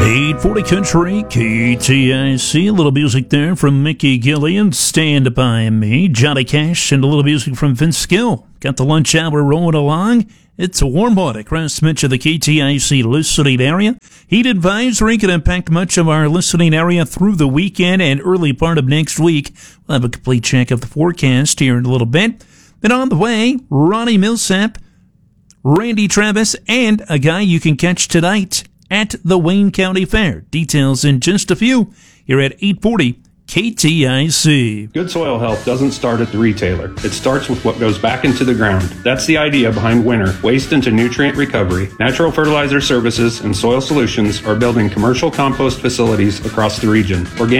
840 Country, KTIC. A little music there from Mickey Gillian, Stand By Me. Johnny Cash, and a little music from Vince Gill. Got the lunch hour rolling along. It's a warm one across much of the KTIC listening area. Heat advisory can impact much of our listening area through the weekend and early part of next week. We'll have a complete check of the forecast here in a little bit. Then on the way, Ronnie Millsap, Randy Travis, and a guy you can catch tonight at the Wayne County Fair. Details in just a few here at 840 KTIC. Good soil health doesn't start at the retailer. It starts with what goes back into the ground. That's the idea behind Winter, Waste into Nutrient Recovery. Natural Fertilizer Services and Soil Solutions are building commercial compost facilities across the region. Organic